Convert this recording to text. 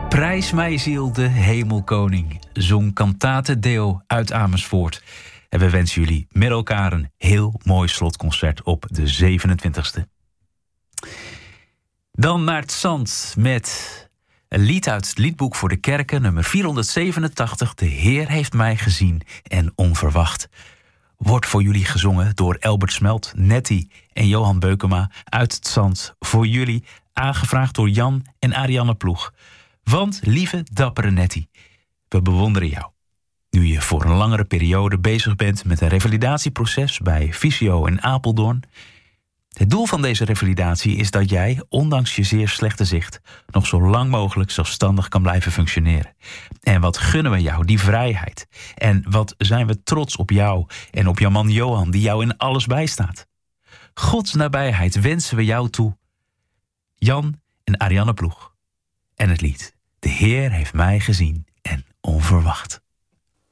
Prijs mij ziel de hemelkoning, zong Cantate Deo uit Amersfoort. En we wensen jullie met elkaar een heel mooi slotconcert op de 27e. Dan naar het zand met een lied uit het liedboek voor de kerken, nummer 487. De Heer heeft mij gezien en onverwacht. Wordt voor jullie gezongen door Elbert Smelt, Nettie en Johan Beukema uit het zand. Voor jullie aangevraagd door Jan en Arianne Ploeg. Want, lieve, dappere Nettie, we bewonderen jou. Nu je voor een langere periode bezig bent met een revalidatieproces bij Visio in Apeldoorn. Het doel van deze revalidatie is dat jij, ondanks je zeer slechte zicht, nog zo lang mogelijk zelfstandig kan blijven functioneren. En wat gunnen we jou, die vrijheid. En wat zijn we trots op jou en op jouw man Johan, die jou in alles bijstaat. Gods nabijheid wensen we jou toe. Jan en Arianne Ploeg. En het lied De Heer heeft mij gezien en onverwacht.